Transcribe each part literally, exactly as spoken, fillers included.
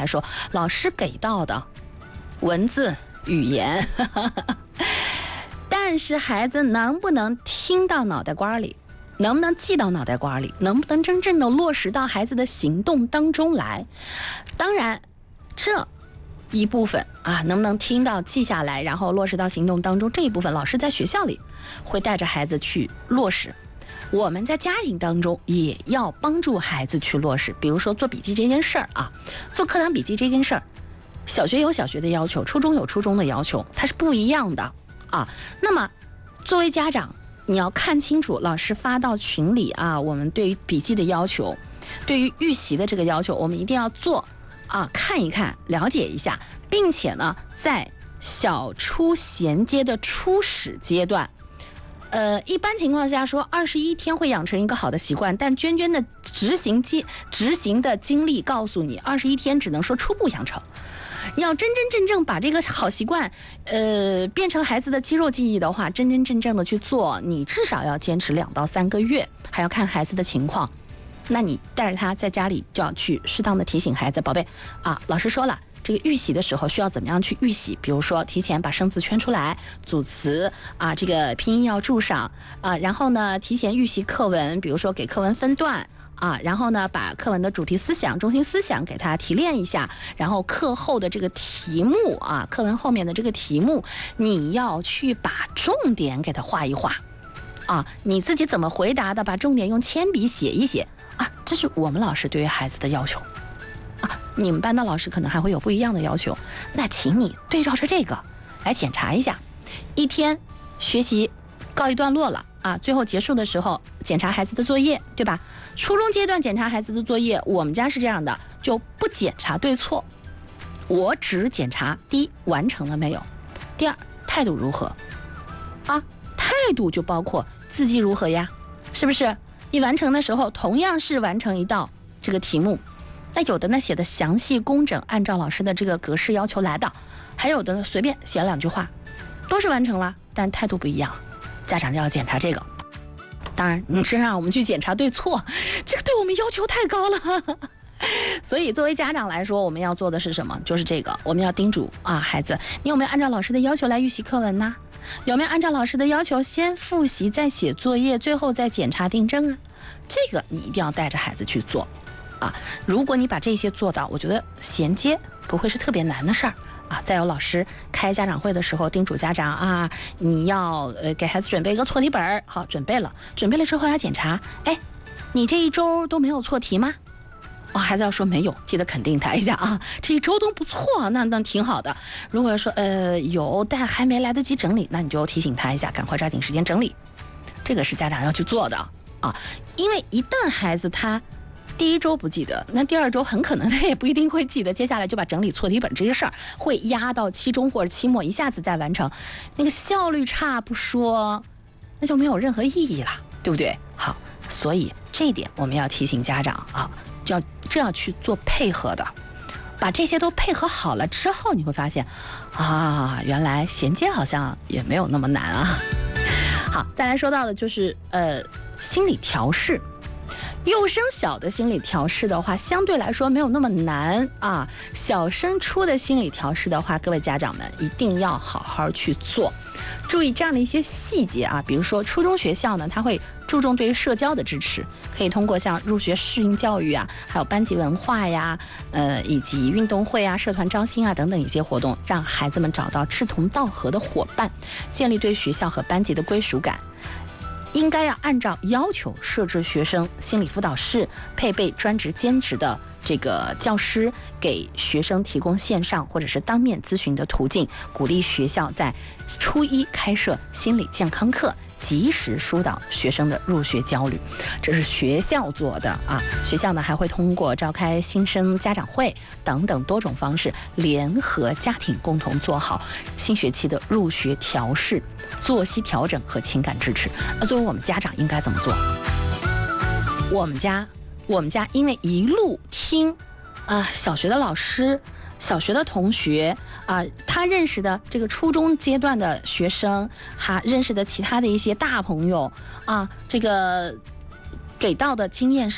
来说，老师给到的文字语言呵呵但是孩子能不能听到脑袋瓜里，能不能记到脑袋瓜里，能不能真正的落实到孩子的行动当中来，当然这一部分啊，能不能听到记下来，然后落实到行动当中，这一部分老师在学校里会带着孩子去落实，我们在家庭当中也要帮助孩子去落实。比如说做笔记这件事儿啊，做课堂笔记这件事儿，小学有小学的要求，初中有初中的要求，它是不一样的啊。那么作为家长，你要看清楚老师发到群里啊，我们对于笔记的要求，对于预习的这个要求，我们一定要做啊，看一看，了解一下，并且呢，在小初衔接的初始阶段，呃，一般情况下说二十一天会养成一个好的习惯，但娟娟的执行经执行的经历告诉你，二十一天只能说初步养成。你要真真正正把这个好习惯，呃，变成孩子的肌肉记忆的话，真真正正的去做，你至少要坚持两到三个月，还要看孩子的情况。那你带着他在家里就要去适当的提醒孩子，宝贝啊，老师说了，这个预习的时候需要怎么样去预习？比如说提前把生词圈出来，组词啊，这个拼音要注上啊，然后呢，提前预习课文，比如说给课文分段啊，然后呢，把课文的主题思想、中心思想给他提炼一下，然后课后的这个题目啊，课文后面的这个题目，你要去把重点给他画一画啊，你自己怎么回答的，把重点用铅笔写一写。啊，这是我们老师对于孩子的要求啊，你们班的老师可能还会有不一样的要求，那请你对照着这个来检查一下，一天学习告一段落了啊，最后结束的时候检查孩子的作业，对吧？初中阶段检查孩子的作业，我们家是这样的，就不检查对错，我只检查第一完成了没有，第二态度如何啊，态度就包括字迹如何呀，是不是？你完成的时候同样是完成一道这个题目，那有的呢写的详细工整，按照老师的这个格式要求来的，还有的呢随便写了两句话，都是完成了，但态度不一样，家长就要检查这个。当然你是让我们去检查对错，这个对我们要求太高了所以作为家长来说，我们要做的是什么？就是这个，我们要叮嘱啊，孩子，你有没有按照老师的要求来预习课文呢？有没有按照老师的要求先复习再写作业，最后再检查订正啊？这个你一定要带着孩子去做啊！如果你把这些做到，我觉得衔接不会是特别难的事儿啊。再有老师开家长会的时候叮嘱家长啊，你要呃给孩子准备一个错题本，好，准备了，准备了之后要检查，哎，你这一周都没有错题吗？哦，孩子要说没有，记得肯定他一下啊，这一周都不错，那那挺好的。如果说呃有，但还没来得及整理，那你就提醒他一下，赶快抓紧时间整理。这个是家长要去做的啊，因为一旦孩子他第一周不记得，那第二周很可能他也不一定会记得，接下来就把整理错题本这些事儿会压到期中或者期末一下子再完成，那个效率差不说，那就没有任何意义了，对不对？好，所以这一点我们要提醒家长啊。就要这样去做配合的，把这些都配合好了之后，你会发现啊，原来衔接好像也没有那么难啊。好，再来说到的就是呃心理调试，幼升小的心理调试的话，相对来说没有那么难啊。小升初的心理调试的话，各位家长们一定要好好去做，注意这样的一些细节啊。比如说初中学校呢，它会注重对于社交的支持，可以通过像入学适应教育啊，还有班级文化呀，呃，以及运动会啊、社团招新啊等等一些活动，让孩子们找到志同道合的伙伴，建立对学校和班级的归属感。应该要按照要求设置学生心理辅导室，配备专职兼职的这个教师，给学生提供线上或者是当面咨询的途径，鼓励学校在初一开设心理健康课，及时疏导学生的入学焦虑。这是学校做的啊，学校呢还会通过召开新生家长会等等多种方式，联合家庭共同做好新学期的入学调试、作息调整和情感支持。那作为我们家长应该怎么做？我们家我们家因为一路听啊，小学的老师、小学的同学啊，他认识的这个初中阶段的学生，还认识的其他的一些大朋友啊，这个给到的经验是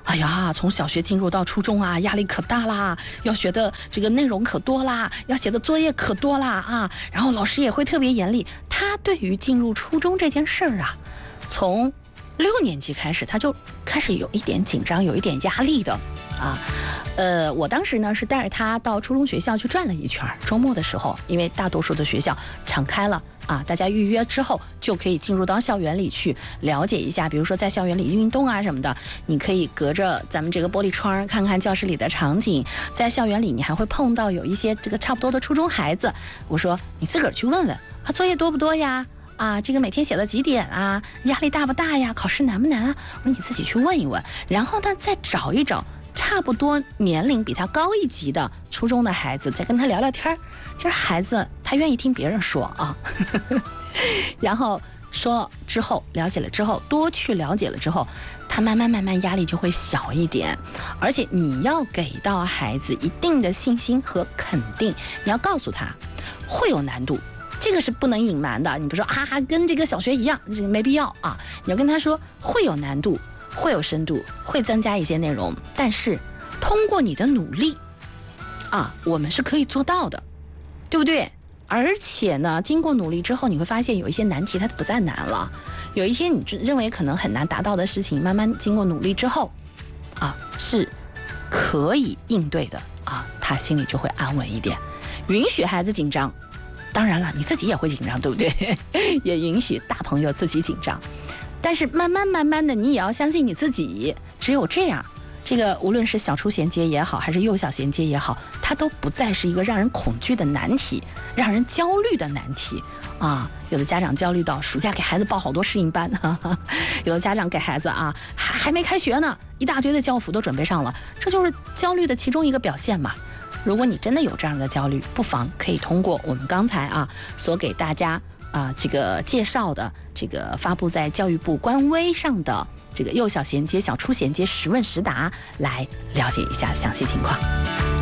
哎呀，从小学进入到初中啊，压力可大啦，要学的这个内容可多啦，要写的作业可多啦啊，然后老师也会特别严厉。他对于进入初中这件事儿啊，从六年级开始，他就开始有一点紧张，有一点压力的啊。呃，我当时呢是带着他到初中学校去转了一圈，周末的时候，因为大多数的学校敞开了啊，大家预约之后就可以进入到校园里去了解一下，比如说在校园里运动啊什么的，你可以隔着咱们这个玻璃窗看看教室里的场景。在校园里你还会碰到有一些这个差不多的初中孩子，我说你自个儿去问问啊，作业多不多呀？啊，这个每天写了几点啊？压力大不大呀？考试难不难啊？我说你自己去问一问，然后呢再找一找差不多年龄比他高一级的初中的孩子，再跟他聊聊天儿。就是孩子他愿意听别人说啊，然后说之后了解了之后，多去了解了之后，他慢慢慢慢压力就会小一点。而且你要给到孩子一定的信心和肯定，你要告诉他会有难度。这个是不能隐瞒的，你不说啊，跟这个小学一样，这个没必要啊。你要跟他说会有难度，会有深度，会增加一些内容，但是通过你的努力啊，我们是可以做到的，对不对？而且呢，经过努力之后，你会发现有一些难题它不再难了，有一些你认为可能很难达到的事情，慢慢经过努力之后啊，是可以应对的啊，他心里就会安稳一点。允许孩子紧张，当然了，你自己也会紧张，对不对？也允许大朋友自己紧张，但是慢慢慢慢的，你也要相信你自己。只有这样，这个无论是小初衔接也好，还是幼小衔接也好，它都不再是一个让人恐惧的难题，让人焦虑的难题啊。有的家长焦虑到暑假给孩子报好多适应班，哈哈，有的家长给孩子啊还还没开学呢，一大堆的教辅都准备上了，这就是焦虑的其中一个表现嘛。如果你真的有这样的焦虑，不妨可以通过我们刚才啊所给大家啊这个介绍的这个发布在教育部官微上的这个幼小衔接、小初衔接实问实答来了解一下详细情况。